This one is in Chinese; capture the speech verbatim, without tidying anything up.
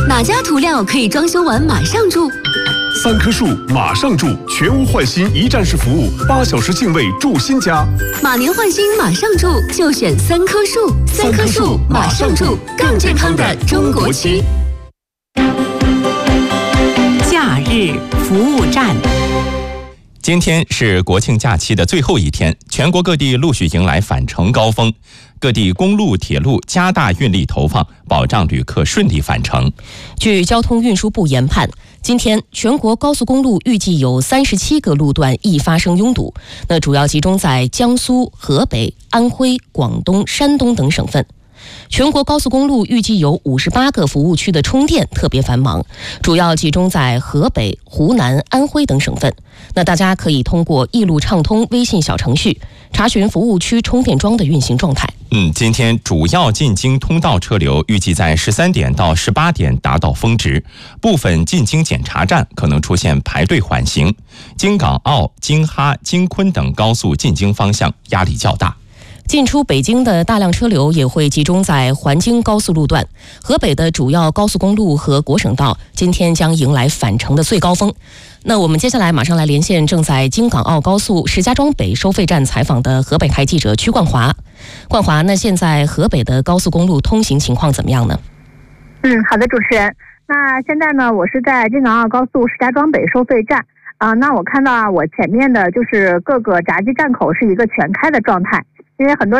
哪家涂料可以装修完马上住？ 三棵树马上住，全屋换新一站式服务，八小时净位住新家。 马年换新马上住，就选三棵树。三棵树马上住，更健康的中国区。 假日服务站。 今天是国庆假期的最后一天，全国各地陆续迎来返程高峰，各地公路、铁路加大运力投放，保障旅客顺利返程。 据交通运输部研判，今天全国高速公路预计有三十七个路段易发生拥堵，那主要集中在江苏、河北、安徽、广东、山东等省份。全国高速公路预计有五十八个服务区的充电特别繁忙，主要集中在河北、湖南、安徽等省份。那大家可以通过易路畅通微信小程序查询服务区充电桩的运行状态。 嗯，今天主要进京通道车流预计在十三点到十八点达到峰值，部分进京检查站可能出现排队缓行。京港澳、京哈、京昆等高速进京方向压力较大。 进出北京的大量车流也会集中在环京高速路段，河北的主要高速公路和国省道今天将迎来返程的最高峰。那我们接下来马上来连线正在京港澳高速石家庄北收费站采访的河北台记者曲冠华。冠华，那现在河北的高速公路通行情况怎么样呢？ 嗯，好的，主持人。那现在呢，我是在京港澳高速石家庄北收费站啊、呃。那我看到啊，我前面的就是各个闸机站口是一个全开的状态。因为很多